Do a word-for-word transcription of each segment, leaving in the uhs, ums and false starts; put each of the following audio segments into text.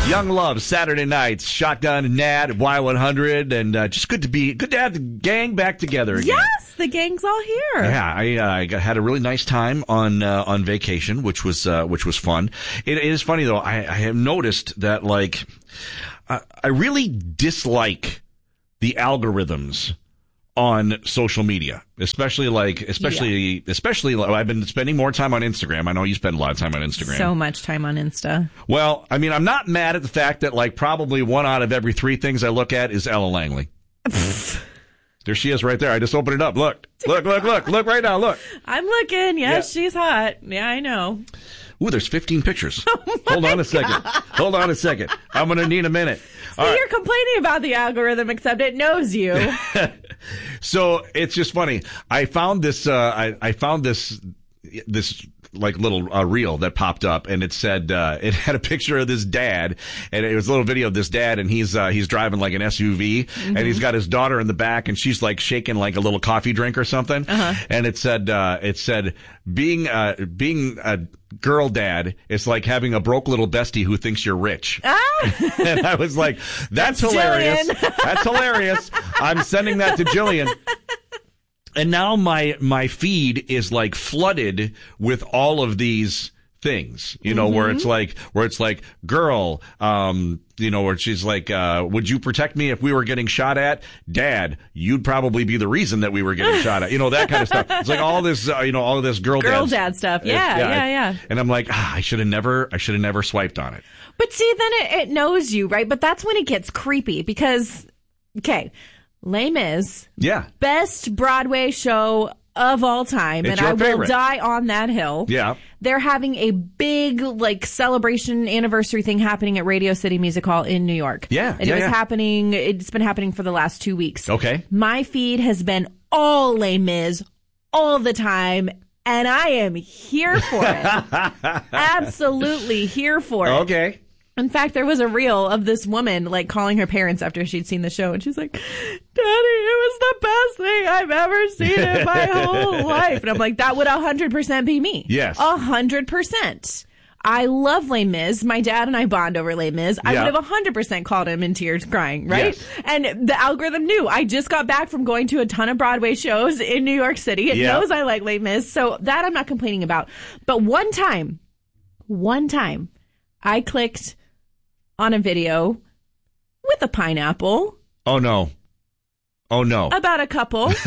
Young Love, Saturday nights, Shotgun and Nad, Y one hundred, and uh, just good to be, good to have the gang back together again. Yes, the gang's all here. Yeah, I, uh, I got, had a really nice time on uh, on vacation, which was uh, which was fun. It, it is funny though. I, I have noticed that like I, I really dislike the algorithms on social media, especially like, especially, yeah. especially, I've been spending more time on Instagram. I know you spend a lot of time on Instagram. So much time on Insta. Well, I mean, I'm not mad at the fact that like probably one out of every three things I look at is Ella Langley. There she is right there. I just opened it up. Look, look, look, look, look right now. Look. I'm looking. Yes, yeah. She's hot. Yeah, I know. Ooh, there's fifteen pictures. Oh Hold on a God. second. Hold on a second. I'm going to need a minute. See, right. You're complaining about the algorithm, except it knows you. So it's just funny. I found this, uh, I, I found this, this like little uh, reel that popped up, and it said, uh, it had a picture of this dad, and it was a little video of this dad, and he's, uh, he's driving like an S U V, mm-hmm. and he's got his daughter in the back, and she's like shaking like a little coffee drink or something. Uh-huh. And it said, uh, it said, being, uh, being a girl dad, it's like having a broke little bestie who thinks you're rich. Ah! And I was like, that's, that's hilarious. That's hilarious. I'm sending that to Jillian. And now my, my feed is like flooded with all of these things, you know, mm-hmm. where it's like, where it's like, girl, um, you know, where she's like, uh, would you protect me if we were getting shot at? Dad, you'd probably be the reason that we were getting shot at. You know, that kind of stuff. It's like all this, uh, you know, all of this girl, girl dad, dad stuff. Yeah, yeah, yeah, yeah. And I'm like, ah, I should have never, I should have never swiped on it. But see, then it, it knows you, right? But that's when it gets creepy because, okay, Les Mis, yeah, best Broadway show of all time, it's and your I favorite. will die on that hill. Yeah. They're having a big, like, celebration anniversary thing happening at Radio City Music Hall in New York. Yeah. And yeah, it was yeah. happening, it's been happening for the last two weeks. Okay. My feed has been all Les Mis all the time, and I am here for it. Absolutely here for it. Okay. In fact, there was a reel of this woman, like, calling her parents after she'd seen the show, and she's like, Daddy, it was the best thing I've ever seen in my whole life. And I'm like, that would one hundred percent be me. Yes. one hundred percent. I love Les Mis. My dad and I bond over Les Mis. I yeah. would have one hundred percent called him in tears crying, right? Yes. And the algorithm knew. I just got back from going to a ton of Broadway shows in New York City. It yeah. knows I like Les Mis, so that I'm not complaining about. But one time, one time, I clicked on a video with a pineapple. Oh, no. Oh, no. About a couple. And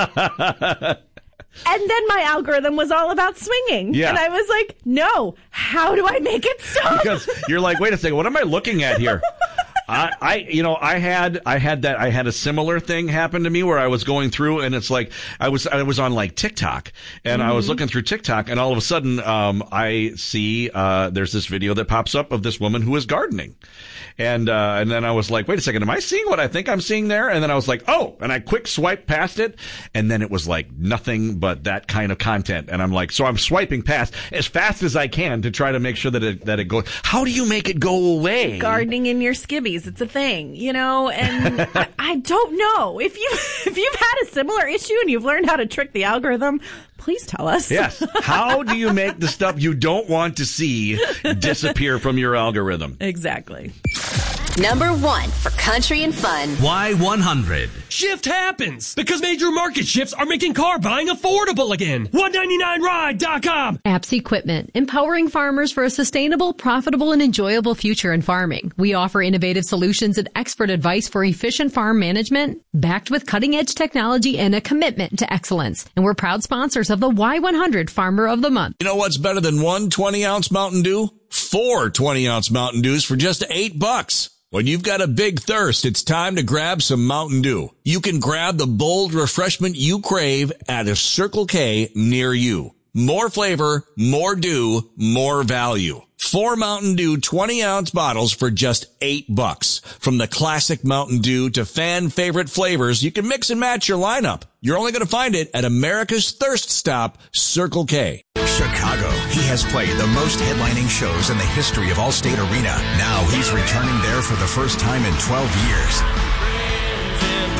then my algorithm was all about swinging. Yeah. And I was like, no, how do I make it stop? Because you're like, wait a second, what am I looking at here? I, I, you know, I had, I had that, I had a similar thing happen to me where I was going through and it's like, I was, I was on like TikTok and mm-hmm. I was looking through TikTok and all of a sudden, um, I see, uh, there's this video that pops up of this woman who is gardening. And, uh, and then I was like, wait a second, am I seeing what I think I'm seeing there? And then I was like, oh, and I quick swiped past it. And then it was like nothing but that kind of content. And I'm like, so I'm swiping past as fast as I can to try to make sure that it, that it goes. How do you make it go away? Gardening in your skivvies. It's a thing, you know, and I, I don't know if you, if you've had a similar issue and you've learned how to trick the algorithm, please tell us. Yes. How do you make the stuff you don't want to see disappear from your algorithm? Exactly. Number one for country and fun. Y one hundred. Shift happens because major market shifts are making car buying affordable again. one ninety-nine ride dot com. Apps Equipment, empowering farmers for a sustainable, profitable, and enjoyable future in farming. We offer innovative solutions and expert advice for efficient farm management, backed with cutting-edge technology and a commitment to excellence. And we're proud sponsors of the Y one hundred Farmer of the Month. You know what's better than one twenty-ounce Mountain Dew? Four twenty-ounce Mountain Dews for just eight bucks. When you've got a big thirst, it's time to grab some Mountain Dew. You can grab the bold refreshment you crave at a Circle K near you. More flavor, more dew, more value. Four Mountain Dew twenty-ounce bottles for just eight bucks. From the classic Mountain Dew to fan-favorite flavors, you can mix and match your lineup. You're only going to find it at America's Thirst Stop, Circle K. Chicago. He has played the most headlining shows in the history of Allstate Arena. Now he's returning there for the first time in twelve years.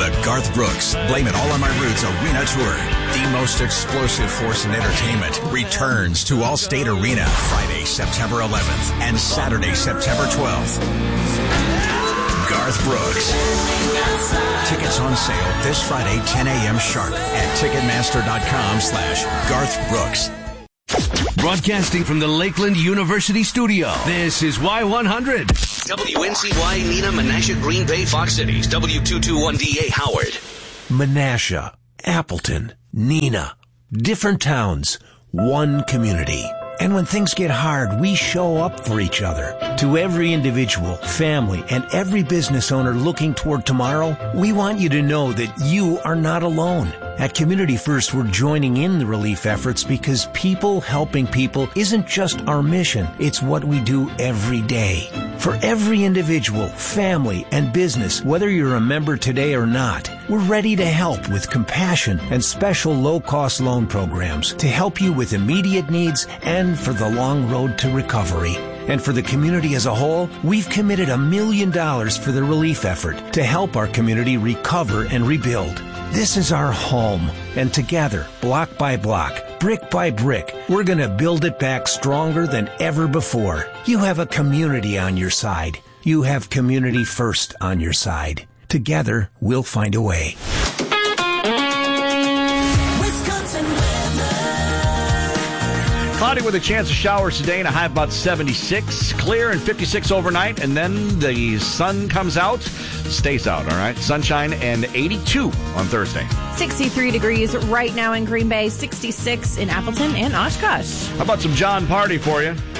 The Garth Brooks Blame It All on My Roots Arena Tour. The most explosive force in entertainment returns to Allstate Arena Friday, September eleventh and Saturday, September twelfth. Garth Brooks. Tickets on sale this Friday, ten a.m. sharp at Ticketmaster.com slash Garth Brooks. Broadcasting from the Lakeland University studio, this is Y one hundred. W N C Y, Neenah, Menasha, Green Bay, Fox Cities, W two twenty-one D A, Howard. Menasha, Appleton, Neenah, different towns, one community. And when things get hard, we show up for each other. To every individual, family, and every business owner looking toward tomorrow, we want you to know that you are not alone. At Community First, we're joining in the relief efforts because people helping people isn't just our mission, it's what we do every day. For every individual, family, and business, whether you're a member today or not, we're ready to help with compassion and special low-cost loan programs to help you with immediate needs and for the long road to recovery. And for the community as a whole, we've committed a million dollars for the relief effort to help our community recover and rebuild. This is our home, and together, block by block, brick by brick, we're going to build it back stronger than ever before. You have a community on your side. You have Community First on your side. Together, we'll find a way. Cloudy with a chance of showers today and a high of about seventy-six. Clear and fifty-six overnight, and then the sun comes out, stays out, all right? Sunshine and eighty-two on Thursday. sixty-three degrees right now in Green Bay, sixty-six in Appleton and Oshkosh. How about some John Party for you?